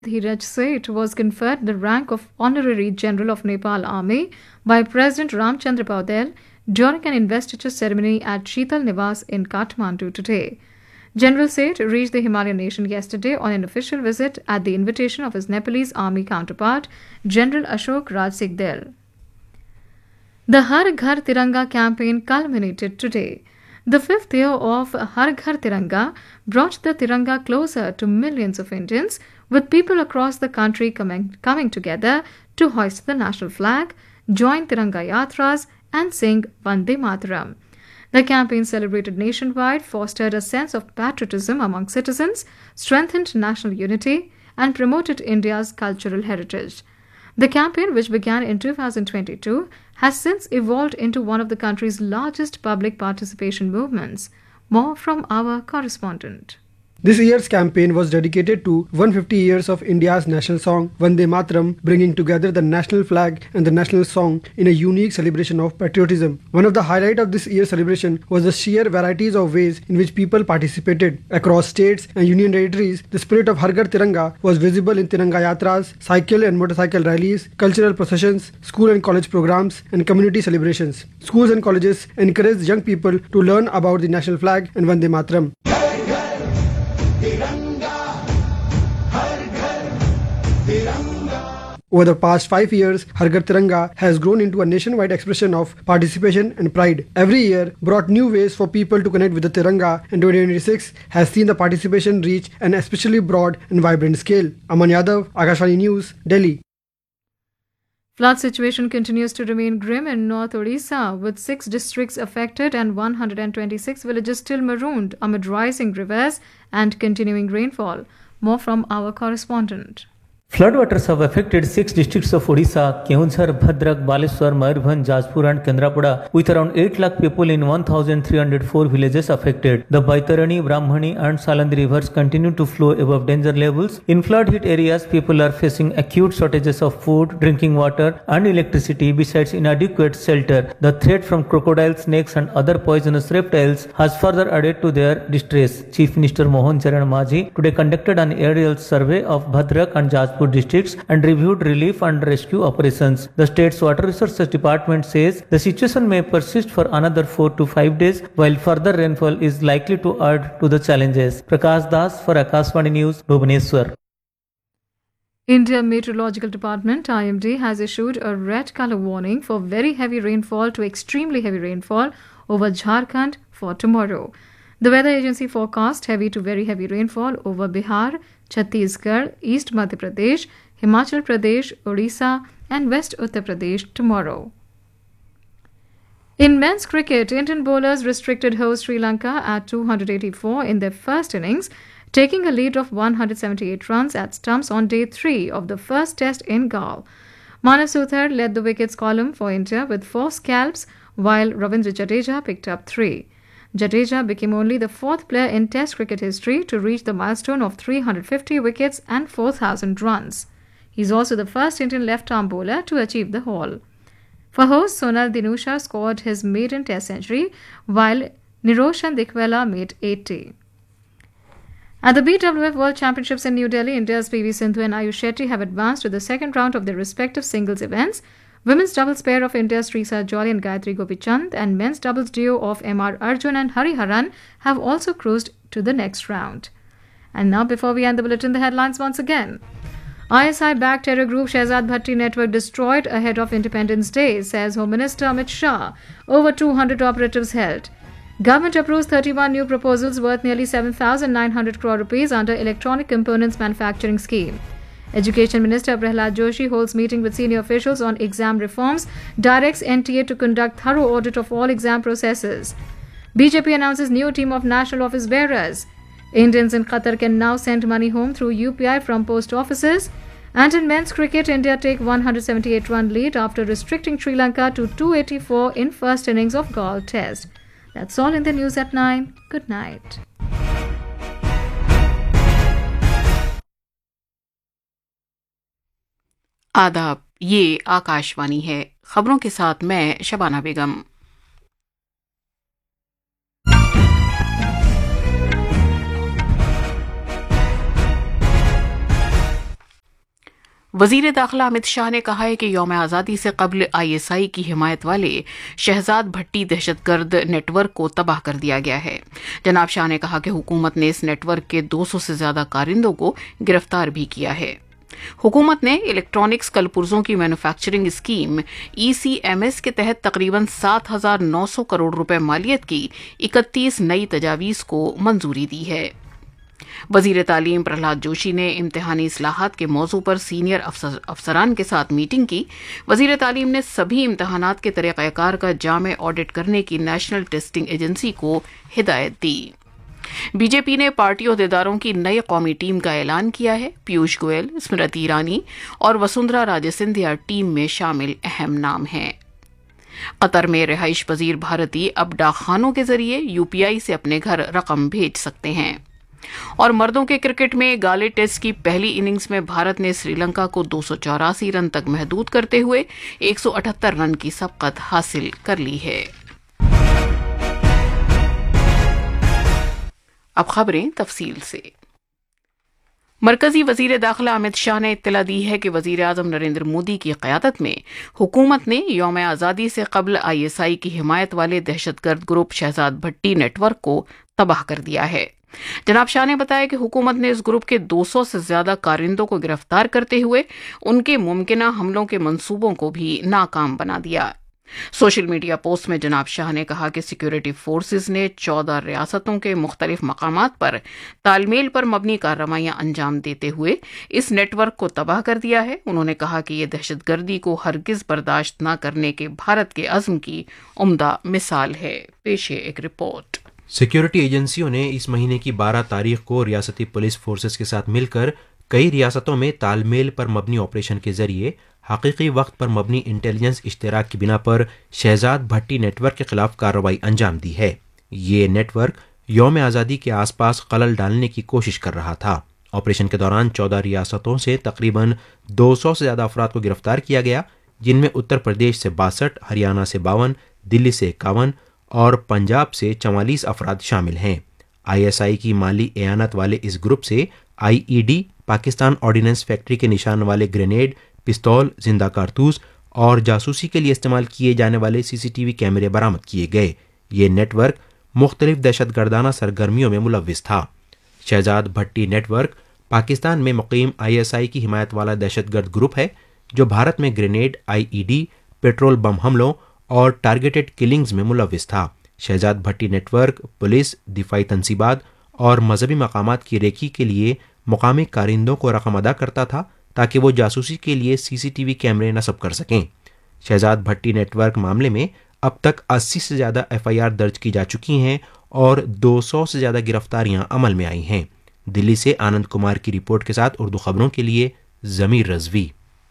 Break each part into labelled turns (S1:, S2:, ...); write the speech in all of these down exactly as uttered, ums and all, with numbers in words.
S1: Dheeraj Seth was conferred the rank of Honorary General of Nepal Army by President Ramchandra Paudel during an investiture ceremony at Sheetal Niwas in Kathmandu today. General Seth reached the Himalayan nation yesterday on an official visit at the invitation of his Nepalese army counterpart, General Ashok Raj Sigdel. The Har Ghar Tiranga campaign culminated today. The fifth year of Har Ghar Tiranga brought the Tiranga closer to millions of Indians, with people across the country coming, coming together to hoist the national flag, join Tiranga Yatras, and sing Vande Mataram. The campaign celebrated nationwide, fostered a sense of patriotism among citizens, strengthened national unity, and promoted India's cultural heritage. The campaign, which began in two thousand twenty-two, has since evolved into one of the country's largest public participation movements. More from our correspondent.
S2: This year's campaign was dedicated to one hundred fifty years of India's national song Vande Mataram, bringing together the national flag and the national song in a unique celebration of patriotism. One of the highlights of this year's celebration was the sheer varieties of ways in which people participated. Across states and union territories, the spirit of Har Ghar Tiranga was visible in Tiranga Yatras, cycle and motorcycle rallies, cultural processions, school and college programs, and community celebrations. Schools and colleges encouraged young people to learn about the national flag and Vande Mataram. Over the past five years, Har Ghar Tiranga has grown into a nationwide expression of participation and pride. Every year brought new ways for people to connect with the Tiranga, and twenty twenty-six has seen the participation reach an especially broad and vibrant scale. Aman Yadav, Akashvani News, Delhi.
S1: Flood situation continues to remain grim in North Odisha, with six districts affected and one hundred twenty-six villages still marooned amid rising rivers and continuing rainfall. More from our correspondent.
S3: Floodwaters have affected six districts of Odisha: Keonjhar, Bhadrak, Baleshwar, Mayurbhanj, Jajpur and Kendrapada, with around eight lakh people in one thousand three hundred four villages affected. The Baitarani, Brahmani and Salandi rivers continue to flow above danger levels. In flood-hit areas, people are facing acute shortages of food, drinking water and electricity, besides inadequate shelter. The threat from crocodiles, snakes and other poisonous reptiles has further added to their distress. Chief Minister Mohan Charan Majhi today conducted an aerial survey of Bhadrak and Jajpur districts and reviewed relief and rescue operations. The state's Water Resources Department says the situation may persist for another four to five days, while further rainfall is likely to add to the challenges. Prakash Das for Akashvani News, Bhubaneswar.
S1: India Meteorological Department I M D has issued a red color warning for very heavy rainfall to extremely heavy rainfall over Jharkhand for tomorrow. The weather agency forecast heavy to very heavy rainfall over Bihar, Chhattisgarh, East Madhya Pradesh, Himachal Pradesh, Odisha and West Uttar Pradesh tomorrow. In men's cricket, Indian bowlers restricted host Sri Lanka at two hundred eighty-four in their first innings, taking a lead of one hundred seventy-eight runs at stumps on day three of the first test in Galle. Manav Suthar led the wickets column for India with four scalps, while Ravindra Jadeja picked up three. Jadeja became only the fourth player in Test cricket history to reach the milestone of three hundred fifty wickets and four thousand runs. He is also the first Indian left-arm bowler to achieve the haul. For host, Sonal Dinusha scored his maiden Test century, while Niroshan Dikwela made eighty. At the B W F World Championships in New Delhi, India's P V Sindhu and Ayush Shetty have advanced to the second round of their respective singles events. Women's doubles pair of India's Teresa Jolly and Gayatri Gopichand and men's doubles duo of M R Arjun and Hariharan have also cruised to the next round. And now, before we end the bulletin, the headlines once again. I S I-backed terror group Shehzad Bhatti network destroyed ahead of Independence Day, says Home Minister Amit Shah. Over two hundred operatives held. Government approves thirty-one new proposals worth nearly seven thousand nine hundred crore rupees under Electronic Components Manufacturing Scheme. Education Minister Prahlad Joshi holds meeting with senior officials on exam reforms, directs N T A to conduct thorough audit of all exam processes. B J P announces new team of national office bearers. Indians in Qatar can now send money home through U P I from post offices. And in men's cricket, India take one hundred seventy-eight run lead after restricting Sri Lanka to two hundred eighty-four in first innings of Galle Test. That's all in the news at nine. Good night.
S4: आदाब, ये आकाशवाणी है। खबरों के साथ मैं शबाना बेगम। وزیر داخلہ امت شاہ نے کہا ہے کہ یوم آزادی سے قبل آئی ایس آئی کی حمایت والے شہزاد بھٹی دہشت گرد نیٹ ورک کو تباہ کر دیا گیا ہے۔ جناب شاہ نے کہا کہ حکومت نے اس نیٹ ورک کے دو سو سے زیادہ کارندوں کو گرفتار بھی کیا ہے۔ حکومت نے الیکٹرانکس کل پرزوں کی مینوفیکچرنگ اسکیم ای سی ایم ایس کے تحت تقریباً سات ہزار نو سو کروڑ روپے مالیت کی اکتیس نئی تجاویز کو منظوری دی ہے۔ وزیر تعلیم پرہلاد جوشی نے امتحانی اصلاحات کے موضوع پر سینئر افسر افسران کے ساتھ میٹنگ کی۔ وزیر تعلیم نے سبھی امتحانات کے طریقہ کار کا جامع آڈٹ کرنے کی نیشنل ٹیسٹنگ ایجنسی کو ہدایت دی۔ بی جے پی نے پارٹی عہدیداروں کی نئی قومی ٹیم کا اعلان کیا ہے۔ پیوش گوئل، اسمرتی ایرانی اور وسندھرا راجے سندھیا ٹیم میں شامل اہم نام ہیں۔ قطر میں رہائش پذیر بھارتی اب ڈاک خانوں کے ذریعے یو پی آئی سے اپنے گھر رقم بھیج سکتے ہیں۔ اور مردوں کے کرکٹ میں گالے ٹیسٹ کی پہلی اننگز میں بھارت نے سری لنکا کو دو سو چوراسی رن تک محدود کرتے ہوئے ایک سو اٹھہتر رن کی سبقت حاصل کر لی ہے۔ اب خبریں تفصیل سے۔ مرکزی وزیر داخلہ امت شاہ نے اطلاع دی ہے کہ وزیر اعظم نریندر مودی کی قیادت میں حکومت نے یوم آزادی سے قبل آئی ایس آئی کی حمایت والے دہشت گرد گروپ شہزاد بھٹی نیٹ ورک کو تباہ کر دیا ہے۔ جناب شاہ نے بتایا کہ حکومت نے اس گروپ کے دو سو سے زیادہ کارندوں کو گرفتار کرتے ہوئے ان کے ممکنہ حملوں کے منصوبوں کو بھی ناکام بنا دیا۔ سوشل میڈیا پوسٹ میں جناب شاہ نے کہا کہ سیکورٹی فورسز نے چودہ ریاستوں کے مختلف مقامات پر تال میل پر مبنی کارروائیاں انجام دیتے ہوئے اس نیٹ ورک کو تباہ کر دیا ہے۔ انہوں نے کہا کہ یہ دہشت گردی کو ہرگز برداشت نہ کرنے کے بھارت کے عزم کی عمدہ مثال ہے۔ پیش ہے ایک رپورٹ۔
S5: سیکیورٹی ایجنسیوں نے اس مہینے کی بارہ تاریخ کو ریاستی پولیس فورسز کے ساتھ مل کر کئی ریاستوں میں تال میل پر مبنی آپریشن کے ذریعے حقیقی وقت پر مبنی انٹیلیجنس اشتراک کی بنا پر شہزاد بھٹی نیٹ ورک کے خلاف کارروائی انجام دی ہے۔ یہ نیٹ ورک یوم آزادی کے آس پاس خلل ڈالنے کی کوشش کر رہا تھا۔ آپریشن کے دوران چودہ ریاستوں سے تقریباً دو سو سے زیادہ افراد کو گرفتار کیا گیا، جن میں اتر پردیش سے باسٹھ، ہریانہ سے باون، دلی سے اکاون اور پنجاب سے چوالیس افراد شامل ہیں۔ آئی ایس آئی کی مالی اعانت والے اس گروپ سے آئی E D, Pakistan ordnance factory کے نشان والے گرینیڈ، پستول، زندہ کارتوس اور جاسوسی کے لیے استعمال کیے جانے والے سی سی ٹی وی کیمرے برآمد کیے گئے۔ یہ نیٹ ورک مختلف دہشت گردانہ سرگرمیوں میں ملوث تھا۔ شہزاد بھٹی نیٹ ورک پاکستان میں مقیم آئی ایس آئی کی حمایت والا دہشت گرد گروپ ہے جو بھارت میں گرینیڈ، آئی ای ڈی، پیٹرول بم حملوں اور ٹارگیٹڈ کلنگز میں ملوث تھا۔ شہزاد بھٹی نیٹ ورک پولیس، دفاعی تنصیبات اور مذہبی مقامات کی ریکی کے لیے مقامی کارندوں کو رقم ادا کرتا تھا تاکہ وہ جاسوسی کے لیے سی سی ٹی وی کیمرے نصب کر سکیں۔ شہزاد بھٹی نیٹ ورک معاملے میں اب تک اسی سے زیادہ ایف آئی آر درج کی جا چکی ہیں اور دو سو سے زیادہ گرفتاریاں عمل میں آئی ہیں۔ دلی سے آنند کمار کی رپورٹ کے ساتھ اردو خبروں کے لیے ضمیر رضوی۔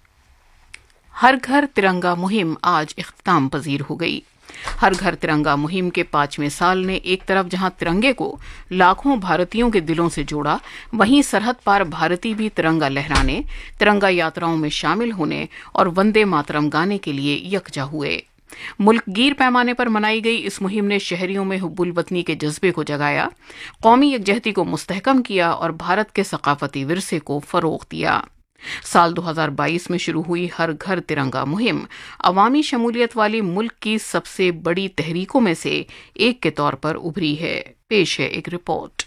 S4: ہر گھر ترنگا مہم آج اختتام پذیر ہو گئی۔ ہر گھر ترنگا مہم کے پانچویں سال نے ایک طرف جہاں ترنگے کو لاکھوں بھارتیوں کے دلوں سے جوڑا، وہیں سرحد پار بھارتی بھی ترنگا لہرانے، ترنگا یاتراؤں میں شامل ہونے اور وندے ماترم گانے کے لیے یکجا ہوئے۔ ملک گیر پیمانے پر منائی گئی اس مہم نے شہریوں میں حب الوطنی کے جذبے کو جگایا، قومی یکجہتی کو مستحکم کیا اور بھارت کے ثقافتی ورثے کو فروغ دیا۔ سال دو ہزار بائیس میں شروع ہوئی ہر گھر ترنگا مہم عوامی شمولیت والی ملک کی سب سے بڑی تحریکوں میں سے ایک کے طور پر ابھری ہے۔ پیش ہے ایک رپورٹ۔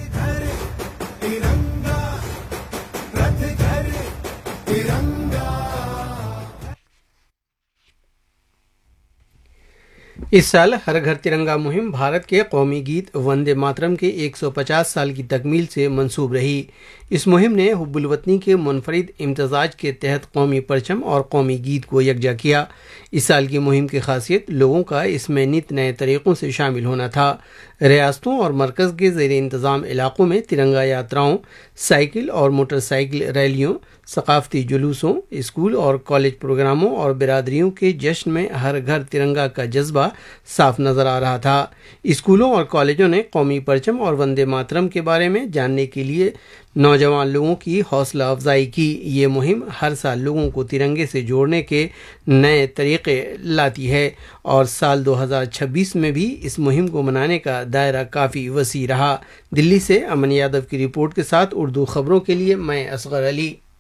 S6: اس سال ہر گھر ترنگا مہم بھارت کے قومی گیت وندے ماترم کے ایک سو پچاس سال کی تکمیل سے منسوب رہی۔ اس مہم نے حب الوطنی کے منفرد امتزاج کے تحت قومی پرچم اور قومی گیت کو یکجا کیا۔ اس سال کی مہم کی خاصیت لوگوں کا اس میں نت نئے طریقوں سے شامل ہونا تھا۔ ریاستوں اور مرکز کے زیر انتظام علاقوں میں ترنگا یاتراؤں، سائیکل اور موٹر سائیکل ریلیوں، ثقافتی جلوسوں، اسکول اور کالج پروگراموں اور برادریوں کے جشن میں ہر گھر ترنگا کا جذبہ صاف نظر آ رہا تھا۔ اسکولوں اور کالجوں نے قومی پرچم اور وندے ماترم کے بارے میں جاننے کے لیے نوجوان لوگوں کی حوصلہ افزائی کی۔ یہ مہم ہر سال لوگوں کو ترنگے سے جوڑنے کے نئے طریقے لاتی ہے اور سال دو ہزار چھبیس میں بھی اس مہم کو منانے کا دائرہ کافی وسیع رہا۔ دلی سے امن یادو کی رپورٹ کے ساتھ اردو خبروں کے لیے میں اصغر علی۔